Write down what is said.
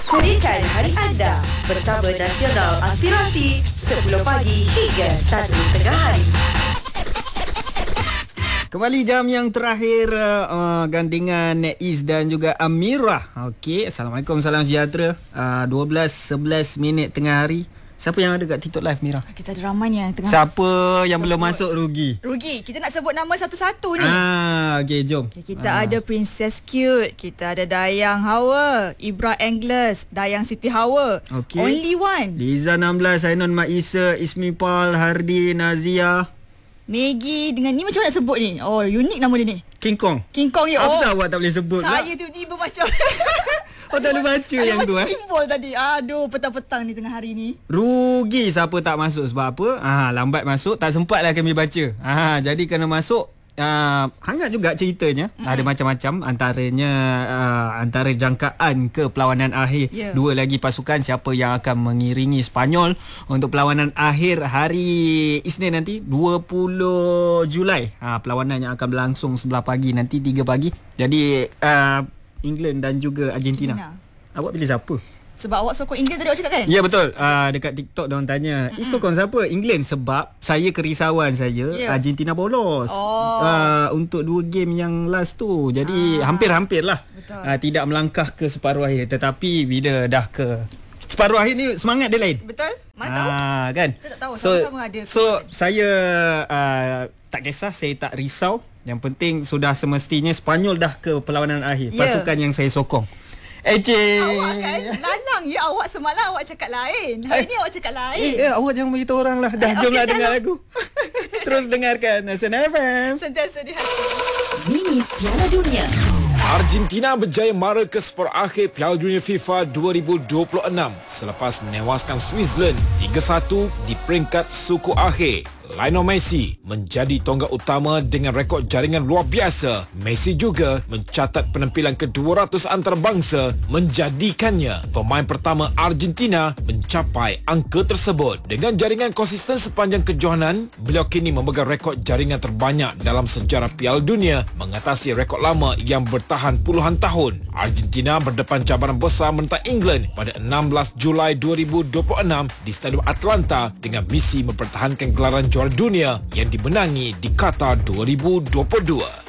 Ceritakan hari anda bersama Nasional Aspirasi 10 pagi hingga 1 tengah hari. Kembali jam yang terakhir gandingan Naiz dan juga Amirah. Okey, Assalamualaikum, salam sejahtera. 12:11 minit tengah hari. Siapa yang ada kat TikTok live, Mira? Kita ada ramai yang tengah. Siapa yang belum masuk rugi? Rugi. Kita nak sebut nama satu-satu ni. Okey, jom. Kita ada Princess Cute, kita ada Dayang Hawa, Ibra Angles, Dayang Siti Hawa. Okey. Only One. Liza 16, Ainon Mak Isa, Ismi Paul, Hardi, Nazia, Maggie dengan ni macam mana nak sebut ni? Oh, unik nama dia ni. King Kong. King Kong ya. Apa awak tak boleh sebut pula? Saya tiba-tiba macam Oh, tak boleh baca yang tu simbol tadi. Aduh, petang-petang ni tengah hari ni. Rugi siapa tak masuk. Sebab apa? Lambat masuk, tak sempat lah kami baca. Jadi kena masuk. Hangat juga ceritanya. Ada macam-macam. Antaranya antara jangkaan ke perlawanan akhir. Dua lagi pasukan siapa yang akan mengiringi Sepanyol untuk perlawanan akhir hari Isnin nanti 20 Julai. Perlawanan yang akan berlangsung sebelah pagi nanti 3 pagi. Jadi England dan juga Argentina. Awak pilih siapa? Sebab awak sokong England tadi awak cakap kan? Ya, betul. Dekat TikTok diorang tanya, sokong siapa? England. Sebab saya kerisauan saya Argentina bolos untuk 2 game yang last tu. Jadi hampir-hampir lah tidak melangkah ke separuh akhir. Tetapi bila dah ke separuh akhir ni semangat dia lain. Betul. Mana tahu? Kan? Kita tak tahu sama-sama ada. So saya tak kisah, saya tak risau. Yang penting sudah semestinya Sepanyol dah ke perlawanan akhir. Pasukan yang saya sokong. Awak kan lalang ya, awak semalam awak cakap lain. Hari ni awak cakap lain. Awak jangan beritahu orang lah. Dah jomlah dengar lagu. Terus dengarkan Nasional FM. Sentiasa di hati. Mini Piala Dunia. Argentina berjaya mara ke separuh akhir Piala Dunia FIFA 2026 selepas menewaskan Switzerland 3-1 di peringkat suku akhir. Lionel Messi menjadi tonggak utama dengan rekod jaringan luar biasa. Messi juga mencatat penampilan ke-200 antarabangsa menjadikannya pemain pertama Argentina mencapai angka tersebut. Dengan jaringan konsisten sepanjang kejohanan, beliau kini memegang rekod jaringan terbanyak dalam sejarah Piala Dunia, mengatasi rekod lama yang bertahan puluhan tahun. Argentina berdepan cabaran besar menentang England pada 16 Julai 2026 di Stadium Atlanta dengan misi mempertahankan gelaran juara dunia yang dimenangi di Qatar 2022.